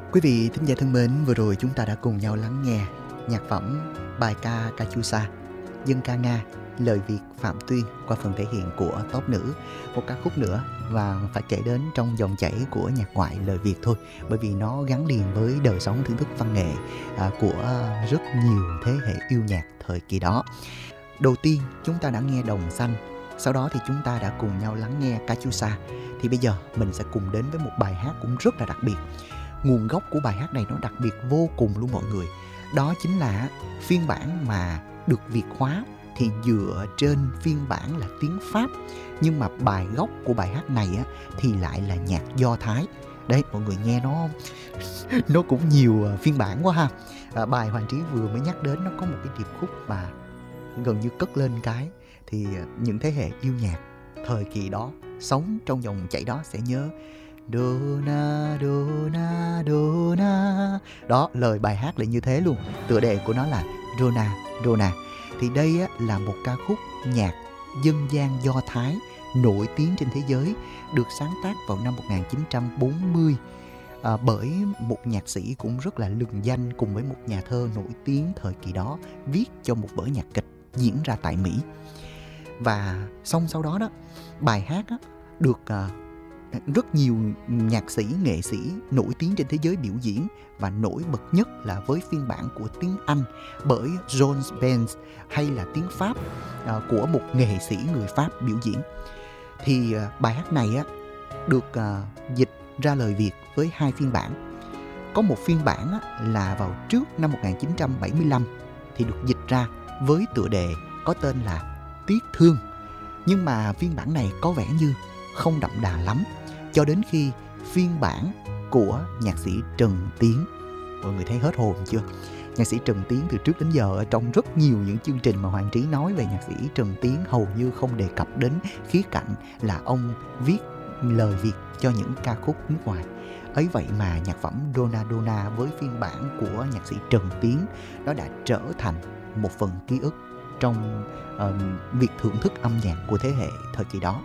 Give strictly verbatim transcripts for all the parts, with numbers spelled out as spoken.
Quý vị thính giả thân mến, vừa rồi chúng ta đã cùng nhau lắng nghe nhạc phẩm bài ca Katyusha, dân ca Nga, lời Việt Phạm Tuyên qua phần thể hiện của Top Nữ. Một ca khúc nữa và phải kể đến trong dòng chảy của nhạc ngoại lời Việt thôi, bởi vì nó gắn liền với đời sống thưởng thức văn nghệ à, của rất nhiều thế hệ yêu nhạc thời kỳ đó. Đầu tiên chúng ta đã nghe Đồng Xanh, sau đó thì chúng ta đã cùng nhau lắng nghe Katyusha. Thì bây giờ mình sẽ cùng đến với một bài hát cũng rất là đặc biệt. Nguồn gốc của bài hát này nó đặc biệt vô cùng luôn mọi người. Đó chính là phiên bản mà được Việt hóa thì dựa trên phiên bản là tiếng Pháp, nhưng mà bài gốc của bài hát này á, thì lại là nhạc Do Thái. Đấy, mọi người nghe nó nó cũng nhiều phiên bản quá ha. À, bài Hoàng Trí vừa mới nhắc đến nó có một cái điệp khúc mà gần như cất lên cái thì những thế hệ yêu nhạc thời kỳ đó sống trong dòng chảy đó sẽ nhớ. Dona, Dona, Dona. Đó, lời bài hát lại như thế luôn. Tựa đề của nó là Dona, Dona. Thì đây á, là một ca khúc nhạc dân gian Do Thái nổi tiếng trên thế giới, được sáng tác vào năm một nghìn chín trăm bốn mươi à, bởi một nhạc sĩ cũng rất là lừng danh cùng với một nhà thơ nổi tiếng thời kỳ đó, viết cho một vở nhạc kịch diễn ra tại Mỹ. Và xong sau đó đó, bài hát á, được à, rất nhiều nhạc sĩ, nghệ sĩ nổi tiếng trên thế giới biểu diễn, và nổi bật nhất là với phiên bản của tiếng Anh bởi John Benz, hay là tiếng Pháp à, của một nghệ sĩ người Pháp biểu diễn. Thì à, bài hát này á, được à, dịch ra lời Việt với hai phiên bản. Có một phiên bản á, là vào trước năm một nghìn chín trăm bảy mươi lăm thì được dịch ra với tựa đề có tên là Tiếc Thương. Nhưng mà phiên bản này có vẻ như không đậm đà lắm, cho đến khi phiên bản của nhạc sĩ Trần Tiến. Mọi người thấy hết hồn chưa? Nhạc sĩ Trần Tiến từ trước đến giờ ở trong rất nhiều những chương trình mà Hoàng Trí nói về nhạc sĩ Trần Tiến hầu như không đề cập đến khía cạnh là ông viết lời Việt cho những ca khúc nước ngoài. Ấy vậy mà nhạc phẩm Dona Dona với phiên bản của nhạc sĩ Trần Tiến nó đã trở thành một phần ký ức trong uh, việc thưởng thức âm nhạc của thế hệ thời kỳ đó.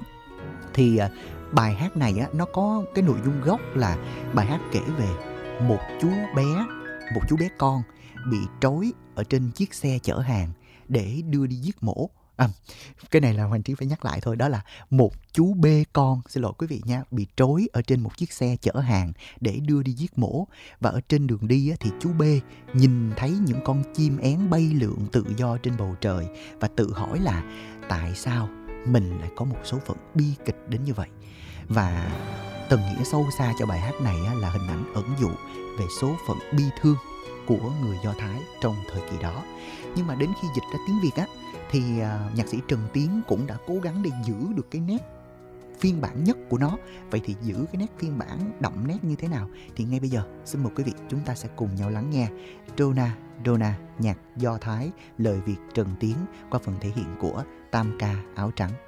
Thì uh, bài hát này á, nó có cái nội dung gốc là bài hát kể về một chú bé, một chú bé con bị trói ở trên chiếc xe chở hàng để đưa đi giết mổ. À, cái này là Hoàng Trí phải nhắc lại thôi, đó là một chú bê con, xin lỗi quý vị nha, bị trói ở trên một chiếc xe chở hàng để đưa đi giết mổ. Và ở trên đường đi á, thì chú bê nhìn thấy những con chim én bay lượn tự do trên bầu trời và tự hỏi là tại sao mình lại có một số phận bi kịch đến như vậy. Và tầng nghĩa sâu xa cho bài hát này á, là hình ảnh ẩn dụ về số phận bi thương của người Do Thái trong thời kỳ đó. Nhưng mà đến khi dịch ra tiếng Việt á, thì uh, nhạc sĩ Trần Tiến cũng đã cố gắng để giữ được cái nét phiên bản nhất của nó. Vậy thì giữ cái nét phiên bản đậm nét như thế nào? Thì ngay bây giờ xin mời quý vị chúng ta sẽ cùng nhau lắng nghe Dona Dona, nhạc Do Thái, lời Việt Trần Tiến qua phần thể hiện của Tam Ca Áo Trắng.